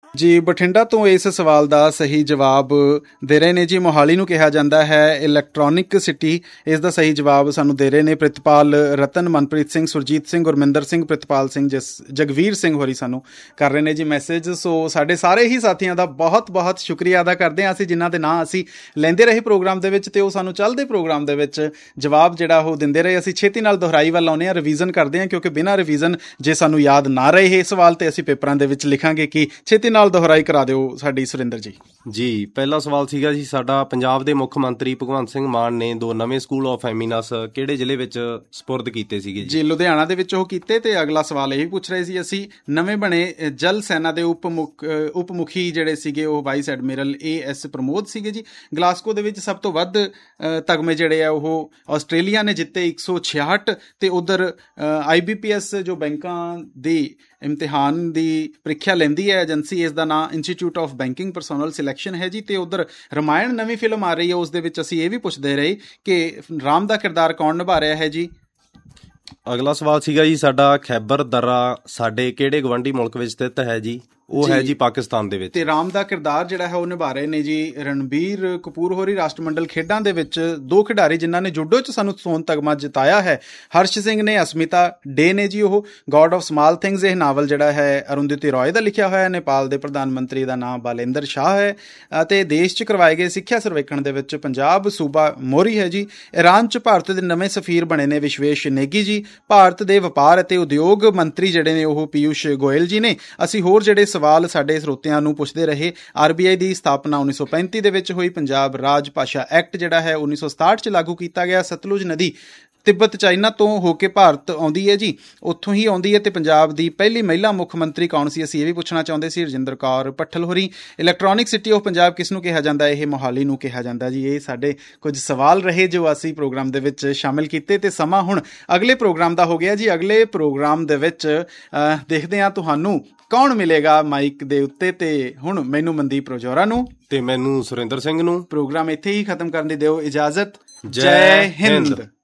ਜੀ ਬਠਿੰਡਾ ਤੋਂ ਇਸ ਸਵਾਲ ਦਾ ਸਹੀ ਜਵਾਬ ਦੇ ਰਹੇ ਨੇ ਜੀ। ਮੋਹਾਲੀ ਨੂੰ ਕਿਹਾ ਜਾਂਦਾ ਹੈ ਇਲੈਕਟ੍ਰੋਨਿਕ ਸਿਟੀ। ਇਸ ਦਾ ਸਹੀ ਜਵਾਬ ਸਾਨੂੰ ਦੇ ਰਹੇ ਨੇ ਪ੍ਰਿਤਪਾਲ ਰਤਨ, ਮਨਪ੍ਰੀਤ ਸਿੰਘ, ਸੁਰਜੀਤ ਸਿੰਘ, ਗੁਰਮਿੰਦਰ ਸਿੰਘ, ਪ੍ਰਿਤਪਾਲ ਸਿੰਘ, ਜਗਵੀਰ ਸਿੰਘ ਹੋਰੀ ਸਾਨੂੰ ਕਰ ਰਹੇ ਨੇ ਜੀ ਮੈਸੇਜ। ਸੋ ਸਾਡੇ ਸਾਰੇ ਹੀ ਸਾਥੀਆਂ ਦਾ ਬਹੁਤ ਬਹੁਤ ਸ਼ੁਕਰੀਆ ਅਦਾ ਕਰਦੇ ਹਾਂ ਅਸੀਂ, ਜਿਨ੍ਹਾਂ ਦੇ ਨਾਂ ਅਸੀਂ ਲੈਂਦੇ ਰਹੇ ਪ੍ਰੋਗਰਾਮ ਦੇ ਵਿੱਚ, ਅਤੇ ਉਹ ਸਾਨੂੰ ਚੱਲਦੇ ਪ੍ਰੋਗਰਾਮ ਦੇ ਵਿੱਚ ਜਵਾਬ ਜਿਹੜਾ ਉਹ ਦਿੰਦੇ ਰਹੇ। ਅਸੀਂ ਛੇਤੀ ਨਾਲ ਦੁਹਰਾਈ ਵੱਲ ਆਉਂਦੇ ਹਾਂ, ਰਿਵੀਜ਼ਨ ਕਰਦੇ ਹਾਂ, ਕਿਉਂਕਿ ਬਿਨਾਂ ਰਿਵੀਜ਼ਨ ਜੇ ਸਾਨੂੰ ਯਾਦ ਨਾ ਰਹੇ ਇਹ ਸਵਾਲ ਤੇ ਅਸੀਂ ਪੇਪਰਾਂ ਦੇ ਵਿੱਚ ਲਿਖਾਂਗੇ ਕਿ ਛੇਤੀ ਨਾਲ ਦੁਹਰਾਈ ਕਰਾ ਦਿਓ ਸਾਡੀ ਸੁਰਿੰਦਰ ਜੀ। ਜੀ ਪਹਿਲਾ ਸਵਾਲ ਸੀਗਾ ਜੀ ਸਾਡਾ, ਪੰਜਾਬ ਦੇ ਮੁੱਖ ਮੰਤਰੀ ਭਗਵੰਤ ਸਿੰਘ ਮਾਨ ਨੇ 2 ਨਵੇਂ ਸਕੂਲ ਆਫ ਐਮੀਨਸ ਕਿਹੜੇ ਜ਼ਿਲ੍ਹੇ ਵਿੱਚ ਸਪੁਰਦ ਕੀਤੇ ਸੀਗੇ ਜੀ? ਲੁਧਿਆਣਾ ਦੇ ਵਿੱਚ ਉਹ ਕੀਤੇ। ਤੇ ਅਗਲਾ ਸਵਾਲ ਇਹ ਵੀ ਪੁੱਛ ਰਹੇ ਸੀ ਅਸੀਂ, ਨਵੇਂ ਬਣੇ ਜਲ ਸੈਨਾ ਦੇ ਉਪ ਮੁਖੀ ਜਿਹੜੇ ਸੀਗੇ ਉਹ ਵਾਈਸ ਐਡਮਿਰਲ AS ਪ੍ਰਮੋਦ ਸੀਗੇ ਜੀ। ਗਲਾਸਕੋ ਦੇ ਵਿੱਚ ਸਭ ਤੋਂ ਵੱਧ ਤਗਮੇ ਜਿਹੜੇ ਆ ਉਹ ਆਸਟ੍ਰੇਲੀਆ ਨੇ ਜਿੱਤੇ 166, ਤੇ ਉਧਰ IBPS ਜੋ ਬੈਂਕਾਂ ਦੀ ਇਮਤਿਹਾਨ ਦੀ ਪ੍ਰੀਖਿਆ ਲੈਂਦੀ ਹੈ ਏਜੰਸੀ, ਇਸ ਦਾ ਨਾਂ institute of banking personnel selection ਹੈ ਜੀ। ਤੇ ਉਧਰ ਰਮਾਇਣ ਨਵੀਂ ਫਿਲਮ ਆ ਰਹੀ ਹੈ, ਉਸ ਦੇ ਵਿੱਚ ਅਸੀਂ ਇਹ ਵੀ ਪੁੱਛਦੇ ਰਹੇ ਕਿ ਰਾਮ ਦਾ ਕਿਰਦਾਰ ਕੌਣ ਨਿਭਾ ਰਿਹਾ ਹੈ ਜੀ। ਅਗਲਾ ਸਵਾਲ ਸੀਗਾ ਜੀ ਸਾਡਾ, ਖੈਬਰ ਦਰਾ ਸਾਡੇ ਕਿਹੜੇ ਗਵਾਂਢੀ ਮੁਲਕ ਵਿੱਚ ਸਥਿਤ ਹੈ ਜੀ? ਉਹ ਹੈ ਜੀ ਪਾਕਿਸਤਾਨ ਦੇ ਵਿੱਚ। ਤੇ ਰਾਮ ਦਾ ਕਿਰਦਾਰ ਜਿਹੜਾ ਹੈ ਉਹ ਨਿਭਾ ਰਹੇ ਨੇ ਜੀ ਰਣਬੀਰ ਕਪੂਰ ਹੋਰੀ। ਰਾਸ਼ਟਰਮੰਡਲ ਖੇਡਾਂ ਦੇ ਵਿੱਚ 2 ਖਿਡਾਰੀ ਜਿਨ੍ਹਾਂ ਨੇ ਜੂਡੋ 'ਚ ਸਾਨੂੰ ਸੋਨ ਤਗਮਾ ਜਿਤਾਇਆ ਹੈ, ਹਰਸ਼ ਸਿੰਘ ਨੇ, ਅਸਮਿਤਾ ਡੇ ਨੇ ਜੀ। ਉਹ ਗੋਡ ਆਫ ਸਮਾਲ ਥਿੰਗਸ ਇਹ ਨਾਵਲ ਜਿਹੜਾ ਹੈ ਅਰੁੰਧਤੀ ਰॉय ਦਾ ਲਿਖਿਆ ਹੋਇਆ। ਨੇਪਾਲ ਦੇ ਪ੍ਰਧਾਨ ਮੰਤਰੀ ਦਾ ਨਾਮ ਬਾਲੇਂਦਰ ਸ਼ਾਹ ਹੈ। ਅਤੇ ਦੇਸ਼ 'ਚ ਕਰਵਾਏ ਗਏ ਸਿੱਖਿਆ ਸਰਵੇਖਣ ਦੇ ਵਿੱਚ ਪੰਜਾਬ ਸੂਬਾ ਮੋਹਰੀ ਹੈ ਜੀ। ਈਰਾਨ 'ਚ ਭਾਰਤ ਦੇ ਨਵੇਂ ਸਫੀਰ ਬਣੇ ਨੇ ਵਿਸ਼ਵੇਸ਼ ਨੇਗੀ ਜੀ। ਭਾਰਤ ਦੇ ਵਪਾਰ ਅਤੇ ਉਦਯੋਗ ਮੰਤਰੀ ਜਿਹੜੇ ਨੇ ਉਹ ਪੀਯੂਸ਼ ਗੋਇਲ ਜੀ ਨੇ। ਅਸੀਂ ਹੋਰ ਜਿਹੜੇ ਸਵਾਲ ਸਾਡੇ ਸਰੋਤਿਆਂ ਨੂੰ ਪੁੱਛਦੇ ਰਹੇ, RBI ਦੀ ਸਥਾਪਨਾ 1935 ਦੇ ਵਿੱਚ ਹੋਈ। ਪੰਜਾਬ ਰਾਜ ਭਾਸ਼ਾ ਐਕਟ ਜਿਹੜਾ ਹੈ 1967 'ਚ ਲਾਗੂ ਕੀਤਾ ਗਿਆ। ਸਤਲੁਜ ਨਦੀ ਤਿੱਬਤ ਚਾਈਨਾ ਤੋਂ ਹੋ ਕੇ ਭਾਰਤ ਆਉਂਦੀ ਹੈ ਜੀ, ਉੱਥੋਂ ਹੀ ਆਉਂਦੀ ਹੈ। ਤੇ ਪੰਜਾਬ ਦੀ ਪਹਿਲੀ ਮਹਿਲਾ ਮੁੱਖ ਮੰਤਰੀ ਕੌਣ ਸੀ? ਅਸੀਂ ਇਹ ਵੀ ਪੁੱਛਣਾ ਚਾਹੁੰਦੇ ਸੀ, ਰਜਿੰਦਰ ਕੌਰ ਭੱਠਲ ਹੋਰੀ। ਇਲੈਕਟ੍ਰੋਨਿਕ ਸਿਟੀ ਆਫ ਪੰਜਾਬ ਕਿਸ ਨੂੰ ਕਿਹਾ ਜਾਂਦਾ? ਇਹ ਮੋਹਾਲੀ ਨੂੰ ਕਿਹਾ ਜਾਂਦਾ ਜੀ। ਇਹ ਸਾਡੇ ਕੁਝ ਸਵਾਲ ਰਹੇ ਜੋ ਅਸੀਂ ਪ੍ਰੋਗਰਾਮ ਦੇ ਵਿੱਚ ਸ਼ਾਮਿਲ ਕੀਤੇ। ਤੇ ਸਮਾਂ ਹੁਣ ਅਗਲੇ ਪ੍ਰੋਗਰਾਮ ਦਾ ਹੋ ਗਿਆ ਜੀ। ਅਗਲੇ ਪ੍ਰੋਗਰਾਮ ਦੇ ਵਿੱਚ ਦੇਖਦੇ ਹਾਂ ਤੁਹਾਨੂੰ ਕੌਣ ਮਿਲੇਗਾ ਮਾਈਕ ਦੇ ਉੱਤੇ। ਤੇ ਹੁਣ ਮੈਨੂੰ ਮਨਦੀਪ ਰਜੌਰਾ ਨੂੰ ਤੇ ਮੈਨੂੰ ਸੁਰਿੰਦਰ ਸਿੰਘ ਨੂੰ ਪ੍ਰੋਗਰਾਮ ਇੱਥੇ ਹੀ ਖਤਮ ਕਰਨ ਦੀ ਦਿਓ ਇਜਾਜ਼ਤ। ਜੈ ਹਿੰਦ।